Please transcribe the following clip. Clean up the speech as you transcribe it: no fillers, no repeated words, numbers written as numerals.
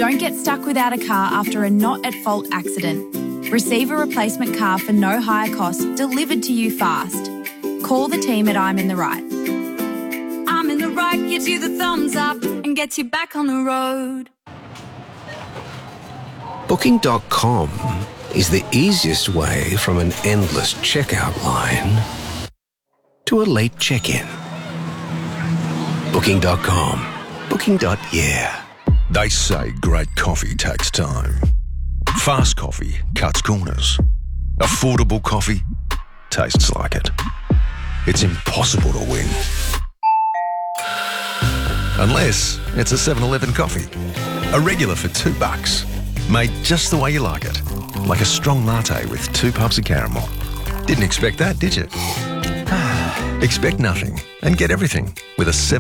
Don't get stuck without a car after a not-at-fault accident. Receive a replacement car for no higher cost delivered to you fast. Call the team at I'm in the Right. I'm in the Right gives you the thumbs up and gets you back on the road. Booking.com is the easiest way from an endless checkout line to a late check-in. Booking.com. Booking.yeah. They say great coffee takes time. Fast coffee cuts corners. Affordable coffee tastes like it. It's impossible to win. Unless it's a 7-Eleven coffee. A regular for $2. Made just the way you like it. Like a strong latte with 2 puffs of caramel. Didn't expect that, did you? Expect nothing and get everything with a 7